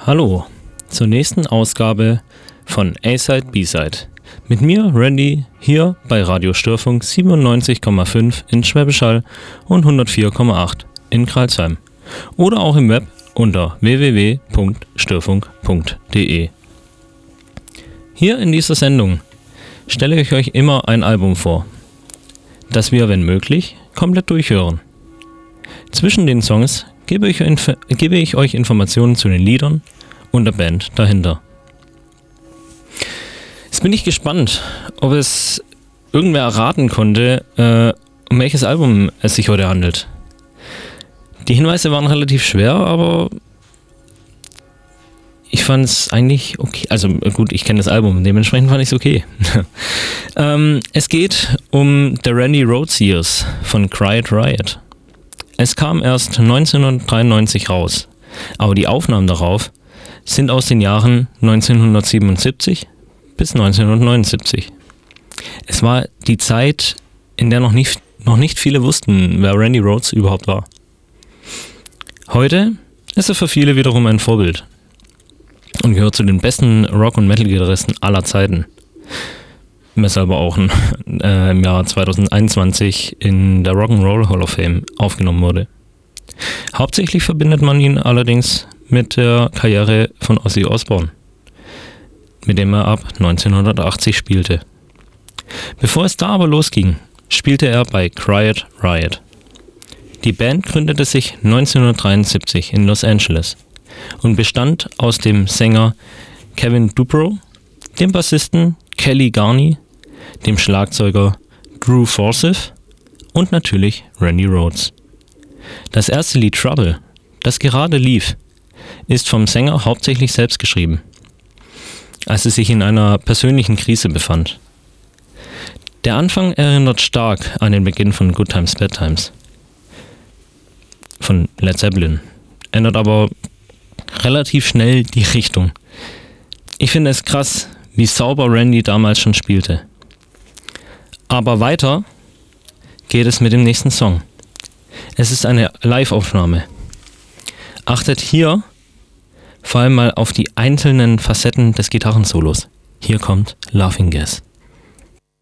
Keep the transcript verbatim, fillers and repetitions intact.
Hallo zur nächsten Ausgabe von A-Side, B-Side. Mit mir, Randy, hier bei Radio Störfunk siebenundneunzig Komma fünf in Schwäbisch Hall und hundertvier Komma acht in Crailsheim. Oder auch im Web unter w w w punkt störfunk punkt d e. Hier in dieser Sendung stelle ich euch immer ein Album vor, das wir, wenn möglich, komplett durchhören. Zwischen den Songs gebe ich, inf- gebe ich euch Informationen zu den Liedern und der Band dahinter. Jetzt bin ich gespannt, ob es irgendwer erraten konnte, äh, um welches Album es sich heute handelt. Die Hinweise waren relativ schwer, aber ich fand es eigentlich okay. Also gut, ich kenne das Album, dementsprechend fand ich es okay. ähm, es geht um The Randy Rhoads Years von Quiet Riot. Es kam erst neunzehnhundertdreiundneunzig raus, aber die Aufnahmen darauf sind aus den Jahren neunzehnhundertsiebenundsiebzig bis neunzehnhundertneunundsiebzig. Es war die Zeit, in der noch nicht, noch nicht viele wussten, wer Randy Rhoads überhaupt war. Heute ist er für viele wiederum ein Vorbild und gehört zu den besten Rock- und Metal-Gitarristen aller Zeiten. Weshalb er auch äh, im Jahr zweitausendeinundzwanzig in der Rock'n'Roll Hall of Fame aufgenommen wurde. Hauptsächlich verbindet man ihn allerdings mit der Karriere von Ozzy Osbourne, mit dem er ab neunzehnhundertachtzig spielte. Bevor es da aber losging, spielte er bei Quiet Riot. Die Band gründete sich neunzehnhundertdreiundsiebzig in Los Angeles und bestand aus dem Sänger Kevin Dubrow, dem Bassisten Kelly Garni, dem Schlagzeuger Drew Forsyth und natürlich Randy Rhoads. Das erste Lied Trouble, das gerade lief, ist vom Sänger hauptsächlich selbst geschrieben, als er sich in einer persönlichen Krise befand. Der Anfang erinnert stark an den Beginn von Good Times, Bad Times von Led Zeppelin, ändert aber relativ schnell die Richtung. Ich finde es krass, wie sauber Randy damals schon spielte. Aber weiter geht es mit dem nächsten Song. Es ist eine Live-Aufnahme. Achtet hier vor allem mal auf die einzelnen Facetten des Gitarrensolos. Hier kommt Laughing Gas.